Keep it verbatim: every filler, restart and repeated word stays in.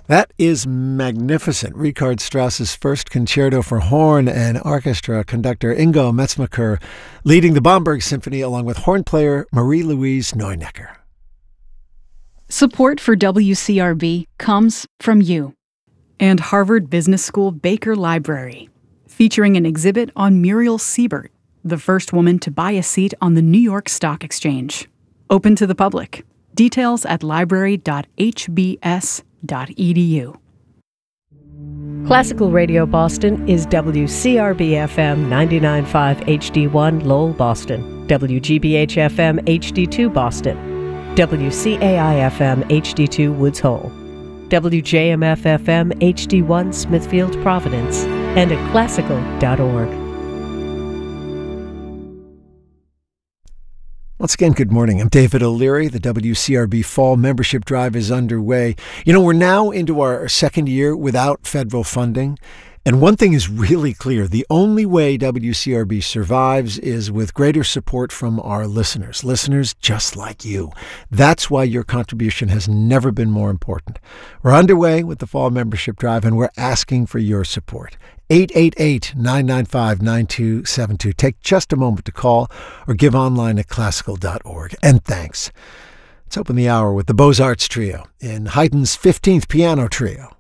That is magnificent. Richard Strauss's first concerto for horn and orchestra, conductor Ingo Metzmacher leading the Bamberg Symphony along with horn player Marie-Louise Neunecker. Support for W C R B comes from you and Harvard Business School Baker Library, featuring an exhibit on Muriel Siebert, the first woman to buy a seat on the New York Stock Exchange. Open to the public. Details at library dot h b s dot e d u. Classical Radio Boston is W C R B F M ninety-nine point five H D one Lowell, Boston, W G B H F M H D two Boston, W C A I F M H D two Woods Hole, W J M F F M H D one Smithfield, Providence, and at classical dot org. Once again, good morning. I'm David O'Leary. The W C R B Fall Membership Drive is underway. You know, we're now into our second year without federal funding. And one thing is really clear. The only way W C R B survives is with greater support from our listeners, listeners just like you. That's why your contribution has never been more important. We're underway with the Fall Membership Drive, and we're asking for your support. eight eight eight, nine nine five, nine two seven two. Take just a moment to call or give online at classical dot org. And thanks. Let's open the hour with the Beaux-Arts Trio in Haydn's fifteenth Piano Trio.